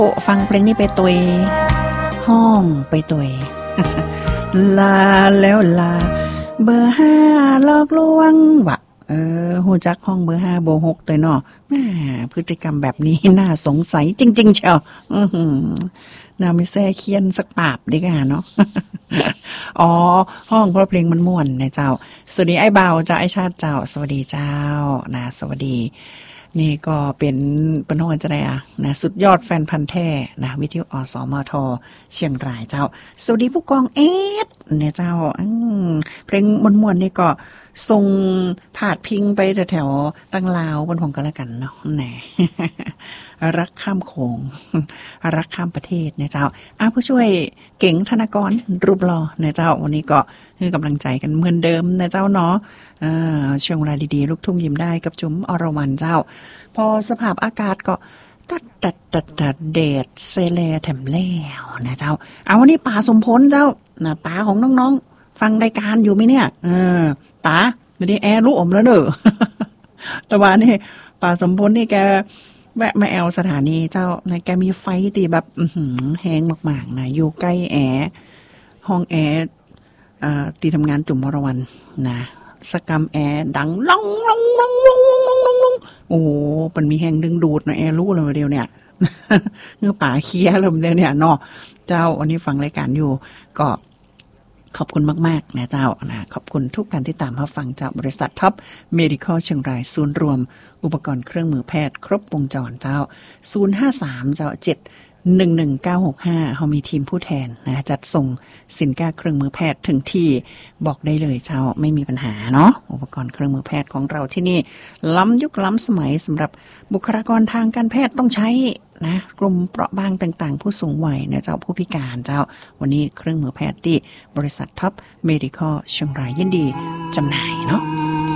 ฟังเพลงนี้ไปตุยห้องไปตุย ลาแล้วลาเบอร์5หลอกลวงวะหูจักห้องเบอร์5เบอร์6ตัวเนาะพฤติกรรมแบบนี้น่าสงสัยจริงๆเชียวน่าไม่แซ่เคียนสักปาบดีกันเนาะ อ๋อห้องเพราะเพลงมันม่วนนะเจ้าสวัสดีไอ้เบาเจ้าไอ้ชาติเจ้าสวัสดีเจ้านะสวัสดีนี่ก็เป็นห้องจะได้อะนะสุดยอดแฟนพันธุ์แท้นะวิทยุอสมทเชียงรายเจ้าสวัสดีผู้กองเอสเนี่ยเจ้าเพลงม่วนๆนี่ก็ส่งผาดพิงไปแถวๆตั้งลาวบนของกันละกันเนาะแหน รักข้ามโขงรักข้ามประเทศเนี่ยเจ้าผู้ช่วยเก่งธนากรรูปหล่อเนี่ยเจ้าวันนี้ก็ให้กำลังใจกันเหมือนเดิมนะเจ้าเนาะช่วงเวลาดีๆลูกทุ่งยิ้มได้กับจุ๋มอรวรรณเจ้าพอสภาพอากาศก็ตัดเดดเซเลแถมแล้วนะเจ้าวันนี้ป๋าสมพลเจ้านะป๋าของน้องๆฟังรายการอยู่ไหมเนี่ยป๋าไม่ได้แอร์ลูกอมแล้วเด้อ แต่ว่านี่ป๋าสมพลนี่แกแวะมาแอลสถานีเจ้านะแกมีไฟตีแบบแห้งมากๆนะอยู่ใกล้แอร์ห้องแอร์ตีทำงานจุ๋มอรวรรณนะสกรรมแอร์ดังล่องโอ้มันมีแห้งดึงดูดนะแอร์รู้เลยเดียวเนี่ย เงือป่าเคี้ยเลยเดียวเนี่ยเนาะเจ้าวันนี้ฟังรายการอยู่ก็ขอบคุณมากๆนะเจ้านะขอบคุณทุกการที่ตามมาฟังจากบริษัทท็อปเมดิคอลเชียงรายศูนย์รวมอุปกรณ์เครื่องมือแพทย์ครบวงจรเจ้า053เจ้า711-965เขามีทีมผู้แทนนะจัดส่งสินค้าเครื่องมือแพทย์ถึงที่บอกได้เลยเจ้าไม่มีปัญหาเนาะอุปกรณ์เครื่องมือแพทย์ของเราที่นี่ล้ำยุคล้ำสมัยสำหรับบุคลากรทางการแพทย์ต้องใช้นะกลุ่มเปราะบางต่างๆผู้สูงวัยนะเจ้าผู้พิการเจ้าวันนี้เครื่องมือแพทย์ที่บริษัทท็อปเมดิคอลเชียงรายยินดีจำหน่ายเนาะ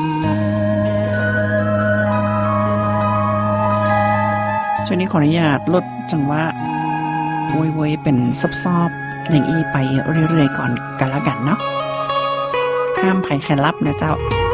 ช่วงนี้ขออนุญาตลดจังหวะเว้ยเป็นซอบๆอย่างอีไปเรื่อยๆก่อนกันละกันเนาะห้ามไผ่แค่รับนะเจ้า